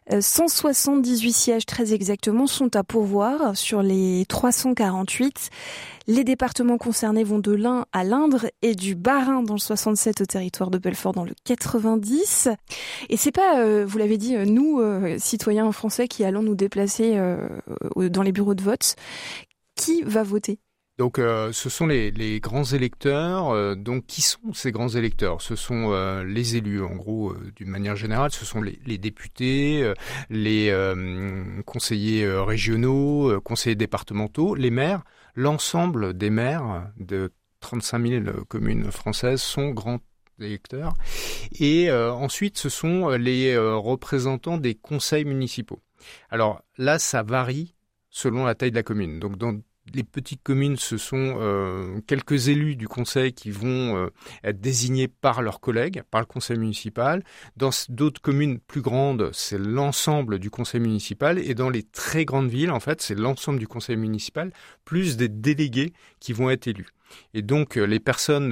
178 sièges très exactement sont à pourvoir sur les 348. Les départements concernés vont de l'Ain à l'Indre et du Bas-Rhin dans le 67 au territoire de Belfort dans le 90. Et c'est pas, vous l'avez dit, nous, citoyens français, qui allons nous déplacer dans les bureaux de vote. Qui va voter ? Donc, ce sont les grands électeurs. Donc, qui sont ces grands électeurs ? Ce sont les élus, en gros, d'une manière générale. Ce sont les députés, les conseillers régionaux, conseillers départementaux, les maires. L'ensemble des maires de 35 000 communes françaises sont grands électeurs. Et ensuite, ce sont les représentants des conseils municipaux. Alors là, ça varie selon la taille de la commune. Donc, dans les petites communes, ce sont quelques élus du conseil qui vont être désignés par leurs collègues, par le conseil municipal. Dans d'autres communes plus grandes, c'est l'ensemble du conseil municipal. Et dans les très grandes villes, en fait, c'est l'ensemble du conseil municipal, plus des délégués qui vont être élus. Et donc, les personnes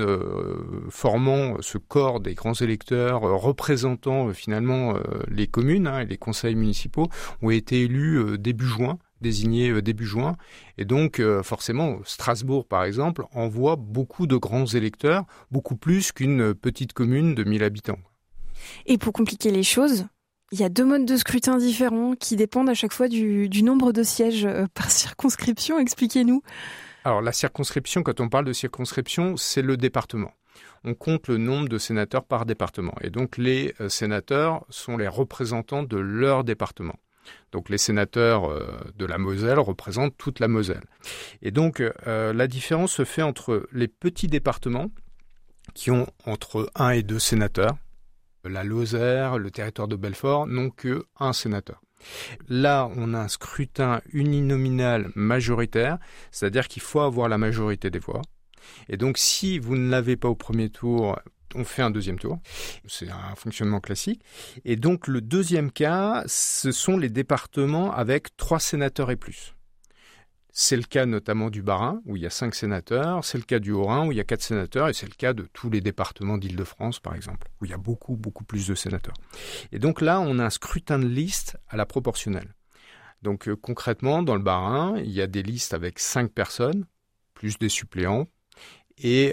formant ce corps des grands électeurs, représentant finalement les communes et les conseils municipaux, ont été élus désignés début juin. Et donc, forcément, Strasbourg, par exemple, envoie beaucoup de grands électeurs, beaucoup plus qu'une petite commune de 1000 habitants. Et pour compliquer les choses, il y a 2 modes de scrutin différents qui dépendent à chaque fois du nombre de sièges par circonscription. Expliquez-nous. Alors, la circonscription, quand on parle de circonscription, c'est le département. On compte le nombre de sénateurs par département. Et donc, les sénateurs sont les représentants de leur département. Donc les sénateurs de la Moselle représentent toute la Moselle. Et donc la différence se fait entre les petits départements qui ont entre 1 et 2 sénateurs. La Lozère, le territoire de Belfort n'ont que 1 sénateur. Là, on a un scrutin uninominal majoritaire, c'est-à-dire qu'il faut avoir la majorité des voix. Et donc si vous ne l'avez pas au premier tour, on fait un deuxième tour. C'est un fonctionnement classique. Et donc, le deuxième cas, ce sont les départements avec 3 sénateurs et plus. C'est le cas notamment du Bas-Rhin, où il y a 5 sénateurs. C'est le cas du Haut-Rhin, où il y a 4 sénateurs. Et c'est le cas de tous les départements d'Île-de-France, par exemple, où il y a beaucoup, beaucoup plus de sénateurs. Et donc là, on a un scrutin de liste à la proportionnelle. Donc, concrètement, dans le Bas-Rhin, il y a des listes avec 5 personnes, plus des suppléants. Et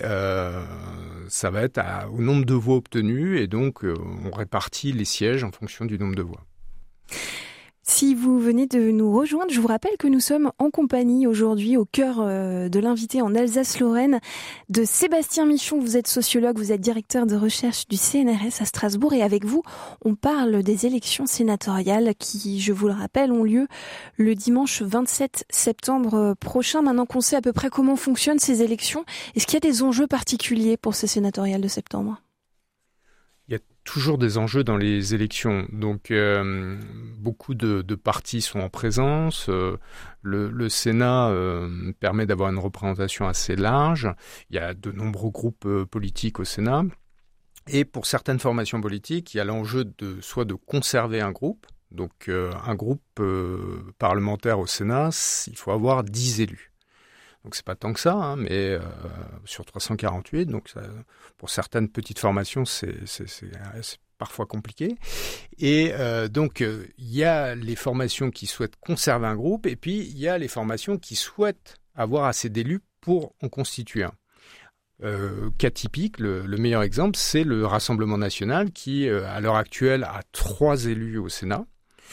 ça va être au nombre de voix obtenues, et donc on répartit les sièges en fonction du nombre de voix. Si vous venez de nous rejoindre, je vous rappelle que nous sommes en compagnie aujourd'hui au cœur de l'invité en Alsace-Lorraine de Sébastien Michon. Vous êtes sociologue, vous êtes directeur de recherche du CNRS à Strasbourg et avec vous, on parle des élections sénatoriales qui, je vous le rappelle, ont lieu le dimanche 27 septembre prochain. Maintenant qu'on sait à peu près comment fonctionnent ces élections, est-ce qu'il y a des enjeux particuliers pour ces sénatoriales de septembre ? Il y a toujours des enjeux dans les élections. Donc, beaucoup de partis sont en présence. Le Sénat permet d'avoir une représentation assez large. Il y a de nombreux groupes politiques au Sénat. Et pour certaines formations politiques, il y a l'enjeu soit de conserver un groupe. Donc, un groupe parlementaire au Sénat, il faut avoir 10 élus. Donc c'est pas tant que ça, mais sur 348, donc ça, pour certaines petites formations, c'est parfois compliqué. Et donc il y a les formations qui souhaitent conserver un groupe, et puis il y a les formations qui souhaitent avoir assez d'élus pour en constituer un. Cas typique, le meilleur exemple, c'est le Rassemblement national qui, à l'heure actuelle, a 3 élus au Sénat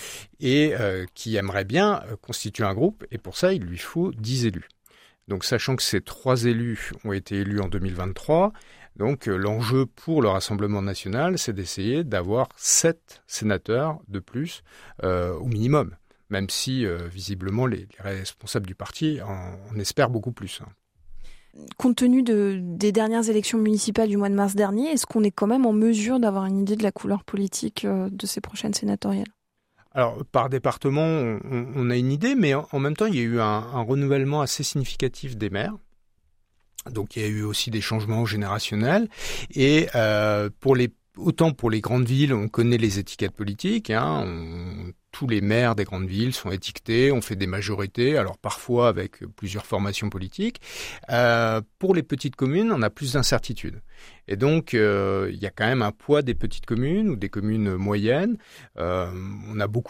et qui aimerait bien constituer un groupe, et pour ça, il lui faut 10 élus. Donc, sachant que ces 3 élus ont été élus en 2023, donc l'enjeu pour le Rassemblement national, c'est d'essayer d'avoir 7 sénateurs de plus au minimum, même si visiblement les responsables du parti en espèrent beaucoup plus. Compte tenu des dernières élections municipales du mois de mars dernier, est-ce qu'on est quand même en mesure d'avoir une idée de la couleur politique de ces prochaines sénatoriales ? Alors, par département, on a une idée, mais en même temps, il y a eu un renouvellement assez significatif des maires. Donc, il y a eu aussi des changements générationnels. Et autant pour les grandes villes, on connaît les étiquettes politiques. Tous les maires des grandes villes sont étiquetés, on fait des majorités, alors parfois avec plusieurs formations politiques. Pour les petites communes, on a plus d'incertitudes. Et donc, il y a quand même un poids des petites communes ou des communes moyennes. On a